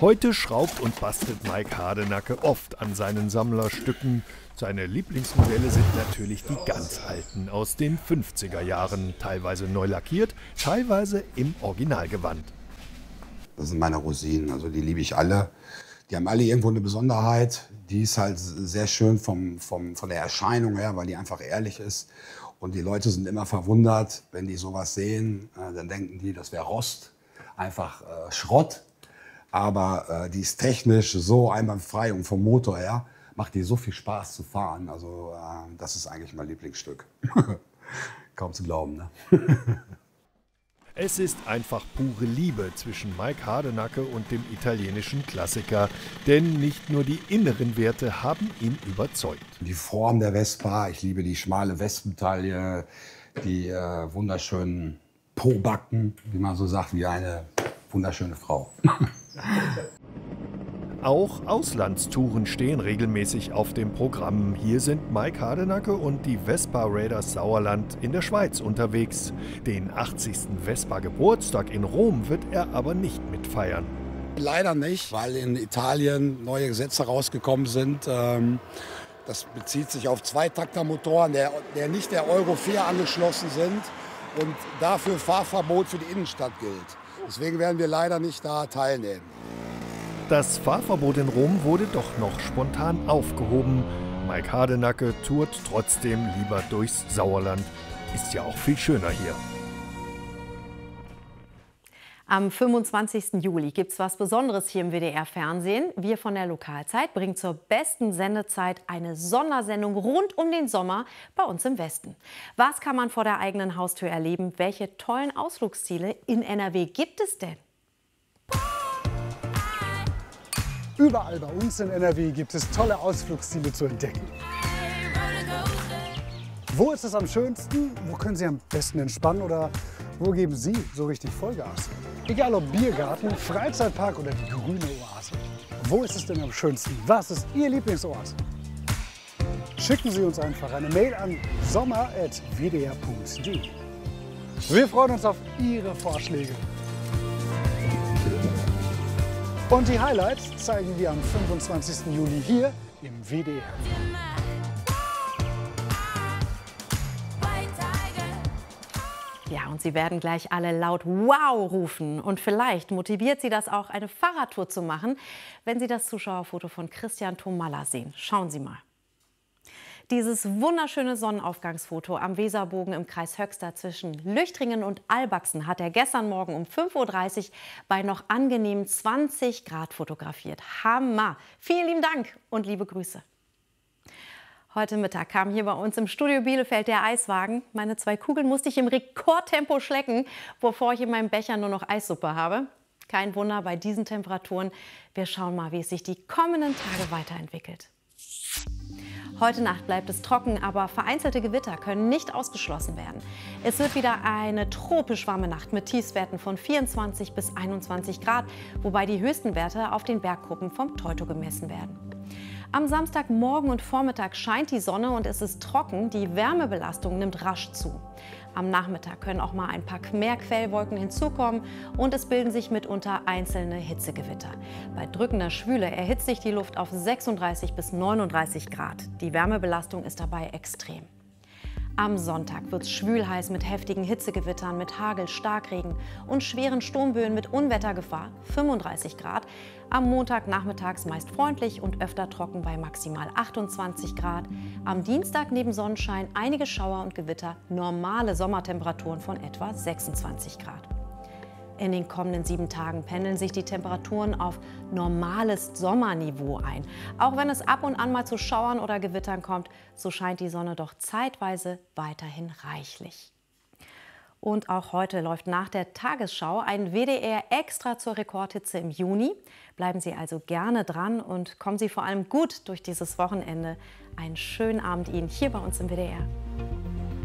Heute schraubt und bastelt Mike Hardenacke oft an seinen Sammlerstücken. Seine Lieblingsmodelle sind natürlich die ganz alten aus den 50er Jahren, teilweise neu lackiert, teilweise im Originalgewand. Das sind meine Rosinen, also die liebe ich alle. Die haben alle irgendwo eine Besonderheit. Die ist halt sehr schön von der Erscheinung her, weil die einfach ehrlich ist. Und die Leute sind immer verwundert, wenn die sowas sehen. Dann denken die, das wäre Rost, einfach Schrott. Aber die ist technisch so einwandfrei und vom Motor her macht die so viel Spaß zu fahren. Also das ist eigentlich mein Lieblingsstück. Kaum zu glauben, ne? Es ist einfach pure Liebe zwischen Mike Hardenacke und dem italienischen Klassiker. Denn nicht nur die inneren Werte haben ihn überzeugt. Die Form der Vespa, ich liebe die schmale Wespentaille, die wunderschönen Po-Backen, wie man so sagt, wie eine wunderschöne Frau. Auch Auslandstouren stehen regelmäßig auf dem Programm. Hier sind Mike Hardenacke und die Vespa Raiders Sauerland in der Schweiz unterwegs. Den 80. Vespa-Geburtstag in Rom wird er aber nicht mitfeiern. Leider nicht, weil in Italien neue Gesetze rausgekommen sind. Das bezieht sich auf Zweitaktermotoren, der nicht der Euro 4 angeschlossen sind und dafür Fahrverbot für die Innenstadt gilt. Deswegen werden wir leider nicht da teilnehmen. Das Fahrverbot in Rom wurde doch noch spontan aufgehoben. Mike Hardenacke tourt trotzdem lieber durchs Sauerland. Ist ja auch viel schöner hier. Am 25. Juli gibt es was Besonderes hier im WDR-Fernsehen. Wir von der Lokalzeit bringen zur besten Sendezeit eine Sondersendung rund um den Sommer bei uns im Westen. Was kann man vor der eigenen Haustür erleben? Welche tollen Ausflugsziele in NRW gibt es denn? Überall bei uns in NRW gibt es tolle Ausflugsziele zu entdecken. Wo ist es am schönsten? Wo können Sie am besten entspannen? Oder wo geben Sie so richtig Vollgas? Egal ob Biergarten, Freizeitpark oder die grüne Oase. Wo ist es denn am schönsten? Was ist Ihr Lieblingsort? Schicken Sie uns einfach eine Mail an sommer@wdr.de. Wir freuen uns auf Ihre Vorschläge. Und die Highlights zeigen wir am 25. Juli hier im WDR. Ja, und Sie werden gleich alle laut Wow rufen. Und vielleicht motiviert Sie das auch, eine Fahrradtour zu machen, wenn Sie das Zuschauerfoto von Christian Thomalla sehen. Schauen Sie mal. Dieses wunderschöne Sonnenaufgangsfoto am Weserbogen im Kreis Höxter zwischen Lüchtringen und Albachsen hat er gestern Morgen um 5:30 Uhr bei noch angenehmen 20 Grad fotografiert. Hammer! Vielen lieben Dank und liebe Grüße. Heute Mittag kam hier bei uns im Studio Bielefeld der Eiswagen. Meine 2 Kugeln musste ich im Rekordtempo schlecken, bevor ich in meinem Becher nur noch Eissuppe habe. Kein Wunder bei diesen Temperaturen. Wir schauen mal, wie es sich die kommenden Tage weiterentwickelt. Heute Nacht bleibt es trocken, aber vereinzelte Gewitter können nicht ausgeschlossen werden. Es wird wieder eine tropisch warme Nacht mit Tiefstwerten von 24 bis 21 Grad, wobei die höchsten Werte auf den Berggruppen vom Teuto gemessen werden. Am Samstagmorgen und Vormittag scheint die Sonne und es ist trocken. Die Wärmebelastung nimmt rasch zu. Am Nachmittag können auch mal ein paar mehr Quellwolken hinzukommen und es bilden sich mitunter einzelne Hitzegewitter. Bei drückender Schwüle erhitzt sich die Luft auf 36 bis 39 Grad. Die Wärmebelastung ist dabei extrem. Am Sonntag wird es schwülheiß mit heftigen Hitzegewittern, mit Hagel, Starkregen und schweren Sturmböen mit Unwettergefahr, 35 Grad. Am Montag nachmittags meist freundlich und öfter trocken bei maximal 28 Grad. Am Dienstag neben Sonnenschein einige Schauer und Gewitter, normale Sommertemperaturen von etwa 26 Grad. In den kommenden 7 Tagen pendeln sich die Temperaturen auf normales Sommerniveau ein. Auch wenn es ab und an mal zu Schauern oder Gewittern kommt, so scheint die Sonne doch zeitweise weiterhin reichlich. Und auch heute läuft nach der Tagesschau ein WDR extra zur Rekordhitze im Juni. Bleiben Sie also gerne dran und kommen Sie vor allem gut durch dieses Wochenende. Einen schönen Abend Ihnen hier bei uns im WDR.